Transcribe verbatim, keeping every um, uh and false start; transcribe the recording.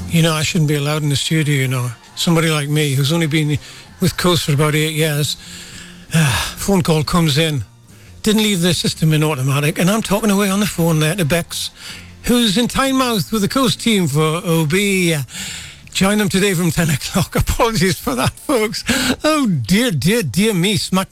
You know, I shouldn't be allowed in the studio, you know. Somebody like me, who's only been with Coast for about eight years, uh, phone call comes in, didn't leave the system in automatic, and I'm talking away on the phone there to Bex, who's in Tynemouth with the Coast team for O B. Uh, join them today from ten o'clock. Apologies for that, folks. Oh, dear, dear, dear me. Smack